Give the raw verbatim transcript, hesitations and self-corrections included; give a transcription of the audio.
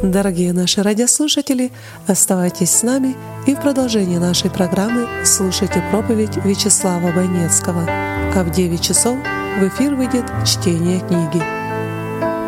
Дорогие наши радиослушатели, оставайтесь с нами и в продолжении нашей программы слушайте проповедь Вячеслава Бойнецкого. А в девять часов в эфир выйдет чтение книги.